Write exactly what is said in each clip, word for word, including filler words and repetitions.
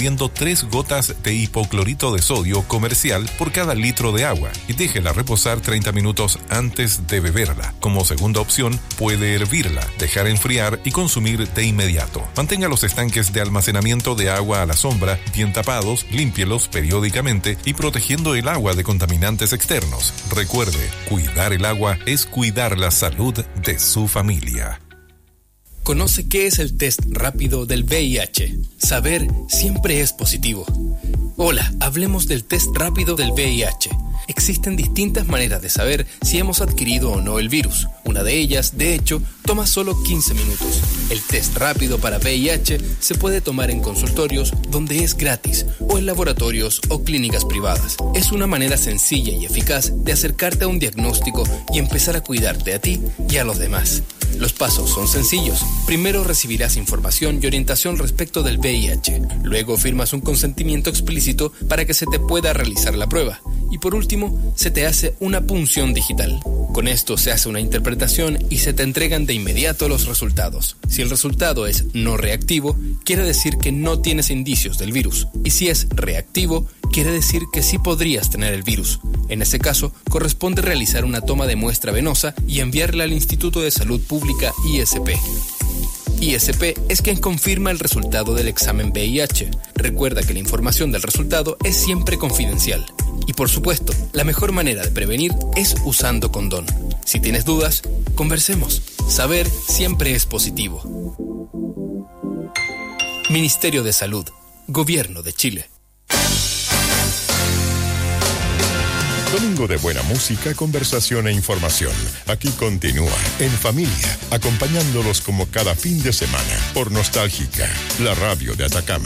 añadiendo tres gotas de hipoclorito de sodio comercial por cada litro de agua y déjela reposar treinta minutos antes de beberla. Como segunda opción, puede hervirla, dejar enfriar y consumir de inmediato. Mantenga los estanques de almacenamiento de agua a la sombra bien tapados, límpielos periódicamente y protegiendo el agua de contaminantes externos. Recuerde, cuidar el agua es cuidar la salud de su familia. Conoce qué es el test rápido del V I H. Saber siempre es positivo. Hola, hablemos del test rápido del V I H. Existen distintas maneras de saber si hemos adquirido o no el virus. Una de ellas, de hecho, toma solo quince minutos. El test rápido para V I H se puede tomar en consultorios donde es gratis o en laboratorios o clínicas privadas. Es una manera sencilla y eficaz de acercarte a un diagnóstico y empezar a cuidarte a ti y a los demás. Los pasos son sencillos. Primero recibirás información y orientación respecto del V I H. Luego firmas un consentimiento explícito para que se te pueda realizar la prueba. Y por último, se te hace una punción digital. Con esto se hace una interpretación y se te entregan de inmediato los resultados. Si el resultado es no reactivo, quiere decir que no tienes indicios del virus. Y si es reactivo, quiere decir que sí podrías tener el virus. En ese caso, corresponde realizar una toma de muestra venosa y enviarla al Instituto de Salud Pública I S P. I S P es quien confirma el resultado del examen V I H. Recuerda que la información del resultado es siempre confidencial. Y por supuesto, la mejor manera de prevenir es usando condón. Si tienes dudas, conversemos. Saber siempre es positivo. Ministerio de Salud, Gobierno de Chile. Domingo de buena música, conversación e información. Aquí continúa En Familia, acompañándolos como cada fin de semana por Nostálgica, la radio de Atacama.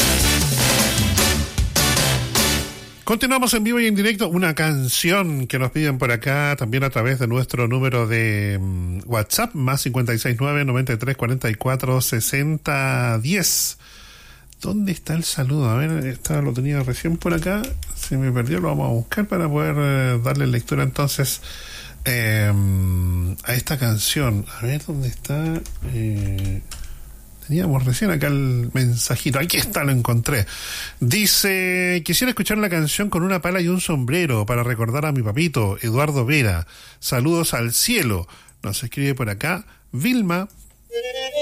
Continuamos en vivo y en directo. Una canción que nos piden por acá también a través de nuestro número de um, WhatsApp, más cincuenta y seis nueve, noventa y tres, cuarenta y cuatro, sesenta, diez. ¿Dónde está el saludo? A ver, esta lo tenía recién por acá. Se me perdió, lo vamos a buscar para poder eh, darle lectura entonces eh, a esta canción. A ver, ¿dónde está? Eh... Teníamos recién acá el mensajito. Aquí está, lo encontré. Dice: quisiera escuchar la canción Con una pala y un sombrero para recordar a mi papito, Eduardo Vera. Saludos al cielo. Nos escribe por acá Vilma.